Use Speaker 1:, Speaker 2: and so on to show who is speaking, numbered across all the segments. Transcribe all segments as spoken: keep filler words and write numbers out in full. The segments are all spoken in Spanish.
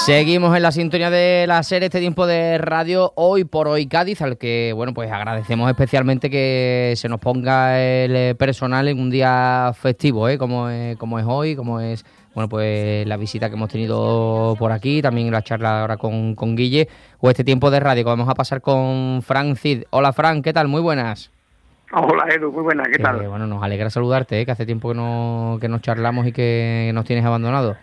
Speaker 1: Seguimos en la sintonía de la serie, este tiempo de radio Hoy por Hoy Cádiz, al que, bueno, pues agradecemos especialmente que se nos ponga el personal en un día festivo, ¿eh? Como es, como es hoy, como es, bueno, pues la visita que hemos tenido por aquí, también la charla ahora con, con Guille, o este tiempo de radio que vamos a pasar con Fran Cid. Hola, Fran, ¿qué tal? Muy buenas.
Speaker 2: Hola, Edu, muy buenas, ¿qué
Speaker 1: que,
Speaker 2: tal?
Speaker 1: Bueno, nos alegra saludarte, ¿eh? Que hace tiempo que, no, que nos charlamos y que nos tienes abandonado.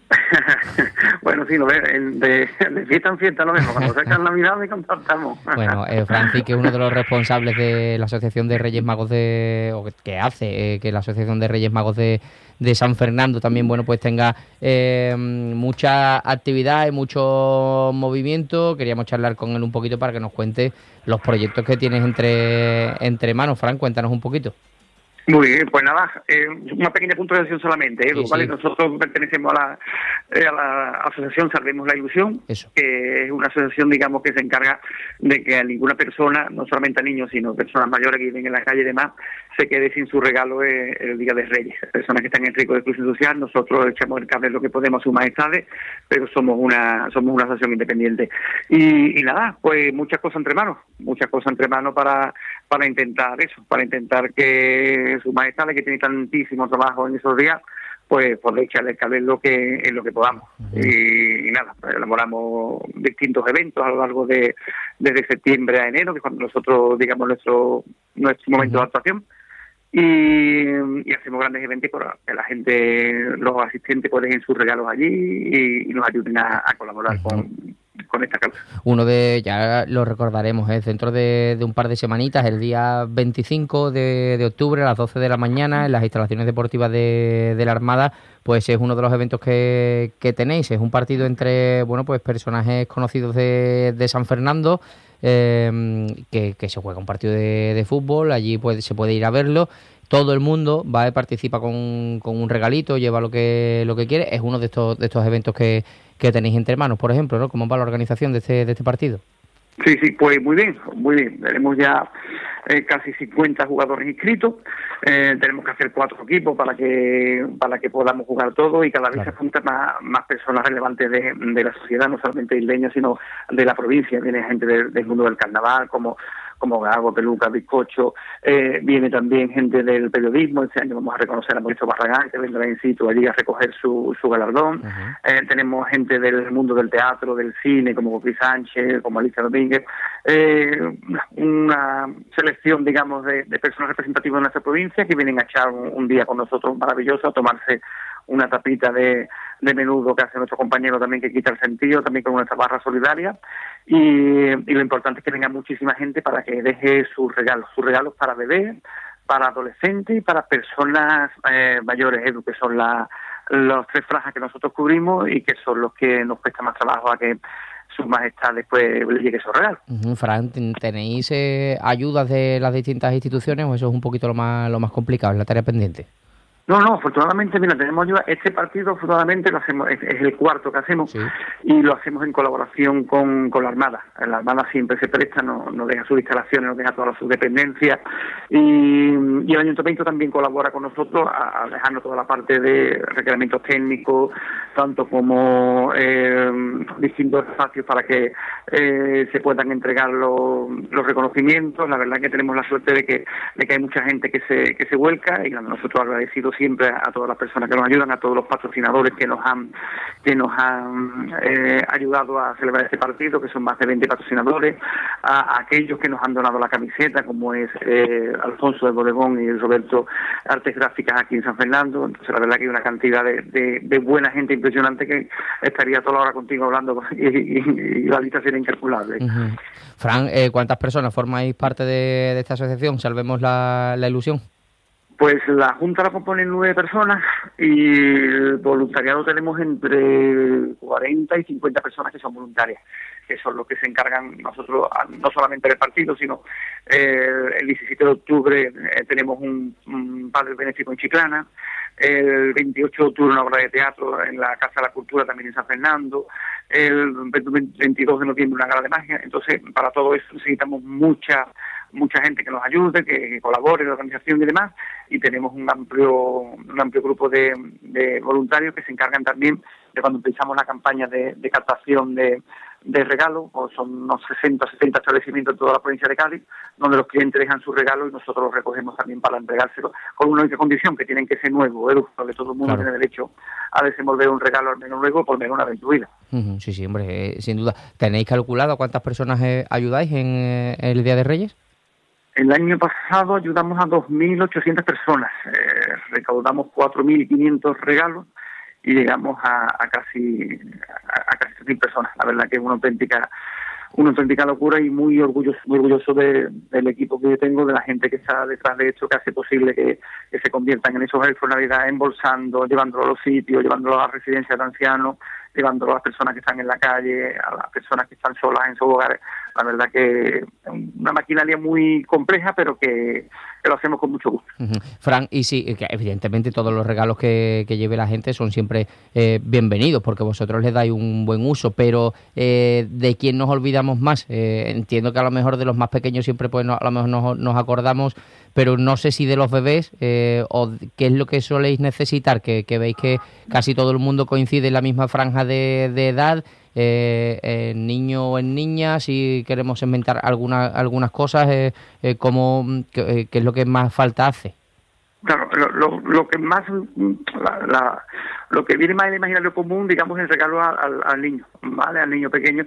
Speaker 2: Bueno, sí, lo ves, de, de fiesta en fiesta lo mismo, cuando cerca Navidad me contactamos.
Speaker 1: Bueno, eh, Francis, que es uno de los responsables de la Asociación de Reyes Magos de, o que hace eh, que la Asociación de Reyes Magos de, de San Fernando también, bueno, pues tenga eh, mucha actividad y mucho movimiento. Queríamos charlar con él un poquito para que nos cuente los proyectos que tienes entre, entre manos. Fran, cuéntanos un poquito.
Speaker 2: Muy bien, pues nada, eh, una pequeña puntuación solamente, Edu, sí, ¿vale? Sí. Nosotros pertenecemos a la, eh, a la asociación Salvemos la Ilusión, Eso. que es una asociación, digamos, que se encarga de que a ninguna persona, no solamente a niños, sino personas mayores que viven en la calle y demás, se quede sin su regalo eh, el Día de Reyes. Personas que están en riesgo de exclusión social, nosotros echamos el cable lo que podemos a sus majestades, pero somos una somos una asociación independiente. Y, y nada, pues muchas cosas entre manos, muchas cosas entre manos para, para intentar eso, para intentar que su majestad, que tiene tantísimo trabajo en esos días, pues poder echarle el cable en lo que en lo que podamos. Uh-huh. y, y nada, pues elaboramos distintos eventos a lo largo de desde septiembre a enero, que es cuando nosotros, digamos, nuestro nuestro momento uh-huh. de actuación, y, y hacemos grandes eventos para que la gente, los asistentes, pueden ir sus regalos allí y, y nos ayuden a, a colaborar uh-huh. con con esta causa.
Speaker 1: Uno de, ya lo recordaremos, ¿eh? dentro de, de un par de semanitas, el día veinticinco de, de octubre a las doce de la mañana, en las instalaciones deportivas de, de la Armada, pues es uno de los eventos que, que tenéis. Es un partido entre, bueno, pues personajes conocidos de, de San Fernando, eh, que, que se juega un partido de, de fútbol, allí pues, se puede ir a verlo. Todo el mundo va y participa con, con un regalito, lleva lo que lo que quiere. Es uno de estos de estos eventos que, que tenéis entre manos, por ejemplo, ¿no? ¿Cómo va la organización de este de este partido?
Speaker 2: Sí, sí, pues muy bien, muy bien. Tenemos ya eh, casi cincuenta jugadores inscritos. Eh, tenemos que hacer cuatro equipos para que para que podamos jugar todos y cada vez claro. se juntan más, más personas relevantes de, de la sociedad, no solamente isleña, sino de la provincia. Viene gente de, del mundo del carnaval, como como Gago, Peluca, Bizcocho, eh, viene también gente del periodismo. Este año vamos a reconocer a Mauricio Barragán, que vendrá in situ allí a recoger su, su galardón. Uh-huh. Eh, tenemos gente del mundo del teatro, del cine, como Gopi Sánchez, como Alicia Domínguez, eh, una selección, digamos, de, de personas representativas de nuestra provincia que vienen a echar un, un día con nosotros maravilloso, a tomarse una tapita de, de menudo que hace nuestro compañero también, que quita el sentido, también con nuestra barra solidaria. Y, y lo importante es que venga muchísima gente para que deje sus regalos, sus regalos para bebés, para adolescentes y para personas eh, mayores, Edu, que son la, los tres franjas que nosotros cubrimos y que son los que nos cuesta más trabajo a que sus majestades pues le llegue esos regalos.
Speaker 1: Uh-huh. Fran, ¿tenéis eh, ayudas de las distintas instituciones o eso es un poquito lo más lo más complicado, es la tarea pendiente?
Speaker 2: No, no, afortunadamente, mira, tenemos ayuda. Este partido, afortunadamente, lo hacemos, es, es el cuarto que hacemos, sí. y lo hacemos en colaboración con, con la Armada. La Armada siempre se presta, nos no deja sus instalaciones, nos deja todas sus dependencias, y, y el Ayuntamiento también colabora con nosotros a, a dejarnos toda la parte de requerimientos técnicos, tanto como eh, distintos espacios para que eh, se puedan entregar los, los reconocimientos. La verdad que tenemos la suerte de que, de que hay mucha gente que se, que se vuelca, y nosotros agradecidos siempre a todas las personas que nos ayudan, a todos los patrocinadores que nos han que nos han eh, ayudado a celebrar este partido, que son más de veinte patrocinadores, a, a aquellos que nos han donado la camiseta, como es eh, Alfonso de Bodegón y Roberto Artes Gráficas aquí en San Fernando. Entonces la verdad que hay una cantidad de, de, de buena gente impresionante que estaría toda la hora contigo hablando y, y, y la lista sería incalculable.
Speaker 1: Uh-huh. Fran, eh, ¿cuántas personas formáis parte de, de esta asociación? Salvemos la, la ilusión.
Speaker 2: Pues la Junta la componen nueve personas y el voluntariado tenemos entre cuarenta y cincuenta personas que son voluntarias, que son los que se encargan nosotros, no solamente del partido, sino eh, el diecisiete de octubre eh, tenemos un, un padre benéfico en Chiclana, el veintiocho de octubre una obra de teatro en la Casa de la Cultura también en San Fernando, el veintidós de noviembre una gala de magia. Entonces, para todo eso necesitamos mucha mucha gente que nos ayude, que, que colabore en la organización y demás, y tenemos un amplio un amplio grupo de, de voluntarios que se encargan también de cuando empezamos la campaña de, de captación de, de regalos, pues son unos sesenta, setenta establecimientos en toda la provincia de Cádiz, donde los clientes dejan sus regalos y nosotros los recogemos también para entregárselo, con una única condición, que tienen que ser nuevos, ¿eh? Porque todo el mundo
Speaker 1: Claro.
Speaker 2: tiene derecho a desenvolver un regalo al menos luego, por menos una vez en tu vida.
Speaker 1: Uh-huh, sí, sí, hombre, eh, sin duda. ¿Tenéis calculado cuántas personas eh, ayudáis en eh, el Día de Reyes?
Speaker 2: El año pasado ayudamos a dos mil ochocientas personas, eh, recaudamos cuatro mil quinientos regalos y llegamos a, a casi a, a casi tres mil personas. La verdad que es una auténtica una auténtica locura y muy orgulloso muy orgulloso de, del equipo que yo tengo, de la gente que está detrás de esto, que hace posible que, que se conviertan en esos elfos de Navidad, embolsando, llevándolo a los sitios, llevándolo a las residencias de ancianos, llevándolo a las personas que están en la calle, a las personas que están solas en sus hogares. La verdad que es una maquinaria muy compleja, pero que, que lo hacemos con mucho gusto.
Speaker 1: Uh-huh. Fran, y sí, que evidentemente todos los regalos que, que lleve la gente son siempre eh, bienvenidos, porque vosotros les dais un buen uso, pero eh, ¿de quién nos olvidamos más? Eh, entiendo que a lo mejor de los más pequeños siempre pues no, a lo mejor nos, nos acordamos, pero no sé si de los bebés eh, o qué es lo que soléis necesitar, que, que veis que casi todo el mundo coincide en la misma franja de, de edad, eh, en niño o en niña, si queremos inventar alguna, algunas cosas, eh, eh, como, ¿qué, qué es lo que más falta hace?
Speaker 2: Claro, lo, lo, lo que más, la, la, lo que viene más en el imaginario común, digamos, es el regalo al, al, al niño, ¿vale? Al niño pequeño,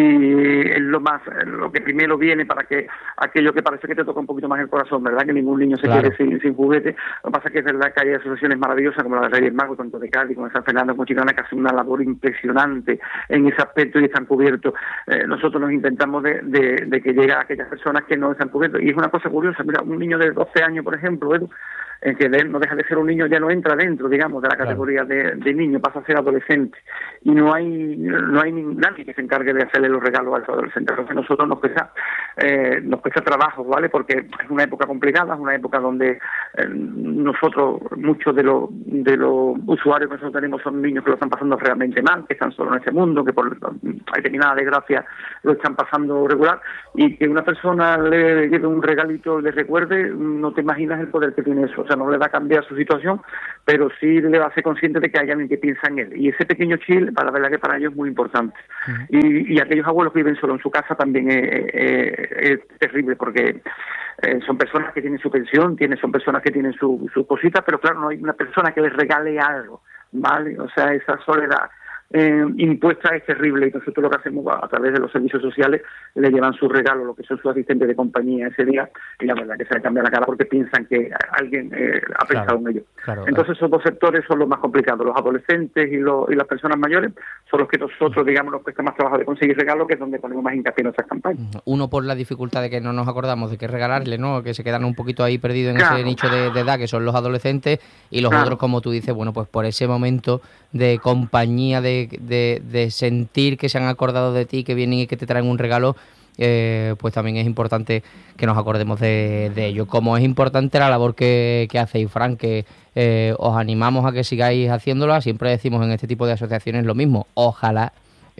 Speaker 2: y es lo más, lo que primero viene para que aquello que parece que te toca un poquito más el corazón, ¿verdad? Que ningún niño se
Speaker 1: Claro.
Speaker 2: quede sin, sin juguete. Lo que pasa es que es verdad que hay asociaciones maravillosas como la de Reyes Magos, tanto de Cádiz como de San Fernando, como Chiclana, que hacen una labor impresionante en ese aspecto y están cubiertos. Eh, nosotros nos intentamos de, de, de que llegue a aquellas personas que no están cubiertos. Y es una cosa curiosa, mira, un niño de doce años, por ejemplo, Edu, en que él no deja de ser un niño, ya no entra dentro, digamos, de la categoría de, de niño, pasa a ser adolescente, y no hay no hay nadie que se encargue de hacerle los regalos a los adolescentes. Entonces a nosotros nos cuesta eh, nos cuesta trabajo, ¿vale? Porque es una época complicada, es una época donde eh, nosotros, muchos de los de los usuarios que nosotros tenemos son niños que lo están pasando realmente mal, que están solo en este mundo, que por determinada desgracia lo están pasando regular, y que una persona le lleve un regalito, le recuerde, no te imaginas el poder que tiene eso. O sea, no le va a cambiar su situación, pero sí le va a ser consciente de que hay alguien que piensa en él. Y ese pequeño chill, para la verdad que para ellos es muy importante. Uh-huh. Y, y aquellos abuelos que viven solo en su casa también es, es, es terrible, porque eh, son personas que tienen su pensión, tienen, son personas que tienen su, su cosita, pero claro, no hay una persona que les regale algo, ¿vale? O sea, esa soledad Eh, impuesta es terrible, y nosotros lo que hacemos a, a través de los servicios sociales, le llevan sus regalos, lo que son sus asistentes de compañía ese día, y la verdad que se le cambia la cara porque piensan que alguien eh, ha pensado claro, en ello. Claro, Entonces claro. Esos dos sectores son los más complicados, los adolescentes y, los, y las personas mayores son los que nosotros, digamos, nos cuesta más trabajo de conseguir regalos, que es donde ponemos más hincapié en nuestras campañas.
Speaker 1: Uno por la dificultad de que no nos acordamos de qué regalarle, ¿no? Que se quedan un poquito ahí perdidos en claro. ese nicho de, de edad, que son los adolescentes, y los claro. otros, como tú dices, bueno, pues por ese momento de compañía, de De, de sentir que se han acordado de ti, que vienen y que te traen un regalo, eh, pues también es importante que nos acordemos de, de ello. Como es importante la labor que, que hacéis, Fran, que eh, os animamos a que sigáis haciéndola. Siempre decimos en este tipo de asociaciones lo mismo. Ojalá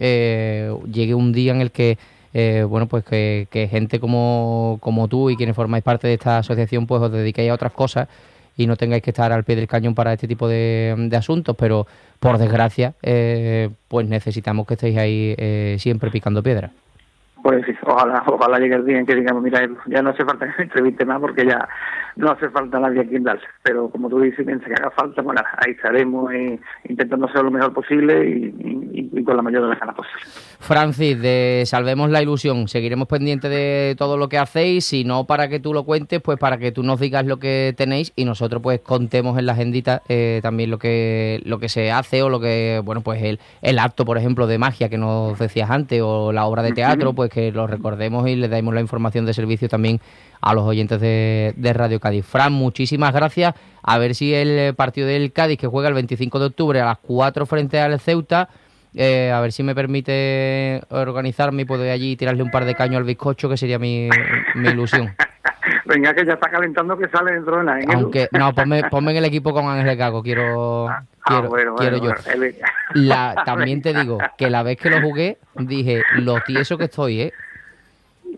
Speaker 1: eh, llegue un día en el que eh, bueno, pues que, que gente como, como tú y quienes formáis parte de esta asociación, pues os dediquéis a otras cosas y no tengáis que estar al pie del cañón para este tipo de, de asuntos, pero por desgracia, eh, pues necesitamos que estéis ahí eh, siempre picando piedra.
Speaker 2: Pues sí, ojalá, ojalá llegue el día en que digamos, mira, ya no hace falta que me entreviste más porque ya no hace falta nadie a quien darse, pero como tú dices, piensa que haga falta, bueno, ahí estaremos eh, intentando hacer lo mejor posible y, y, y con la mayor de las ganas posibles.
Speaker 1: Francis, de Salvemos la Ilusión, seguiremos pendientes de todo lo que hacéis, si no para que tú lo cuentes, pues para que tú nos digas lo que tenéis y nosotros pues contemos en la agendita eh, también lo que lo que se hace o lo que, bueno, pues el, el acto, por ejemplo, de magia que nos decías antes o la obra de teatro, pues que lo recordemos y le damos la información de servicio también a los oyentes de, de Radio Cádiz. Fran, muchísimas gracias. A ver si el partido del Cádiz, que juega el veinticinco de octubre a las cuatro frente al Ceuta, eh, a ver si me permite organizarme y poder allí tirarle un par de caños al bizcocho, que sería mi, mi ilusión.
Speaker 2: Venga, que ya está calentando, que sale dentro de la...
Speaker 1: Aunque, no, ponme, ponme en el equipo con Ángel Gago, quiero...
Speaker 2: Ah,
Speaker 1: quiero,
Speaker 2: bueno,
Speaker 1: quiero
Speaker 2: bueno,
Speaker 1: yo.
Speaker 2: bueno.
Speaker 1: La, también te digo que la vez que lo jugué, dije, lo tieso que estoy, ¿eh?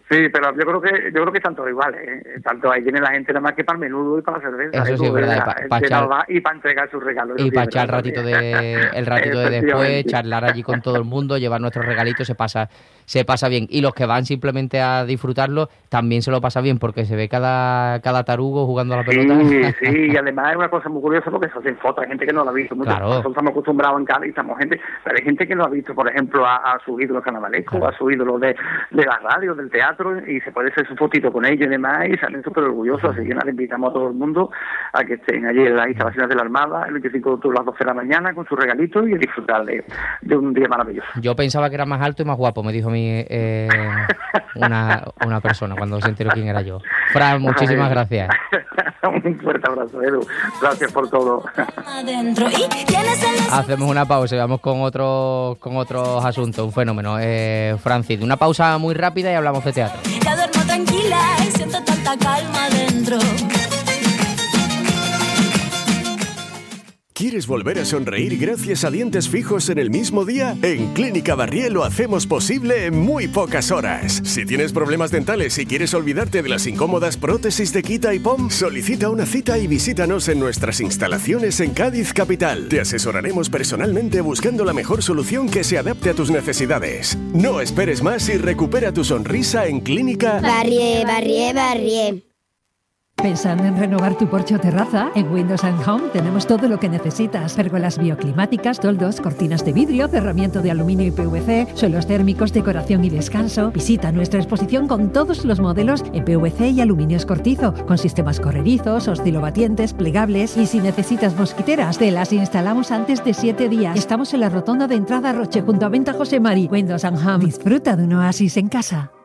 Speaker 2: Sí, pero yo creo que yo creo que están todos iguales, ¿eh? Tanto ahí tiene la gente nada más que para el menudo y para la cerveza.
Speaker 1: Eso sí es verdad. Y para
Speaker 2: echar, pa entregar sus regalos.
Speaker 1: Y para echar el ratito de el ratito de después, charlar allí con todo el mundo, llevar nuestros regalitos, se pasa se pasa bien. Y los que van simplemente a disfrutarlo también se lo pasa bien, porque se ve cada cada tarugo jugando a la pelota.
Speaker 2: Sí, sí, y además es una cosa muy curiosa porque se hacen fotos, hay gente que no lo ha visto. Mucho. Claro. Nosotros estamos acostumbrados en Cádiz, estamos gente, pero hay gente que lo ha visto, por ejemplo, a, a sus ídolos carnavalescos, claro. a sus ídolos de, de la radio, del teatro, y se puede hacer su fotito con ellos y demás, y salen súper orgullosos. Así que nada, invitamos a todo el mundo a que estén allí en las instalaciones de la Armada el veinticinco de octubre a las doce de la mañana con sus regalitos y a disfrutar de, de un día maravilloso.
Speaker 1: Yo pensaba que era más alto y más guapo, me dijo mi eh, una, una persona cuando se enteró quién era yo. Fran, muchísimas Ay. gracias.
Speaker 2: Un fuerte abrazo, Edu. Gracias por todo.
Speaker 1: Hacemos una pausa y vamos con otros con otros asuntos, un fenómeno. Eh, Francis, una pausa muy rápida y hablamos de teatro.
Speaker 3: Ya duermo tranquila y siento tanta calma dentro.
Speaker 4: ¿Quieres volver a sonreír gracias a dientes fijos en el mismo día? En Clínica Barrié lo hacemos posible en muy pocas horas. Si tienes problemas dentales y quieres olvidarte de las incómodas prótesis de quita y pom, solicita una cita y visítanos en nuestras instalaciones en Cádiz capital. Te asesoraremos personalmente buscando la mejor solución que se adapte a tus necesidades. No esperes más y recupera tu sonrisa en Clínica
Speaker 5: Barrié, Barrié, Barrié.
Speaker 6: ¿Pensando en renovar tu porche o terraza? En Windows and Home tenemos todo lo que necesitas. Pérgolas bioclimáticas, toldos, cortinas de vidrio, cerramiento de aluminio y P V C, suelos térmicos, decoración y descanso. Visita nuestra exposición con todos los modelos en P V C y aluminio escortizo, con sistemas correrizos, oscilobatientes, plegables. Y si necesitas mosquiteras, te las instalamos antes de siete días. Estamos en la rotonda de entrada a Roche, junto a Venta José Mari. Windows and Home. Disfruta de un oasis en casa.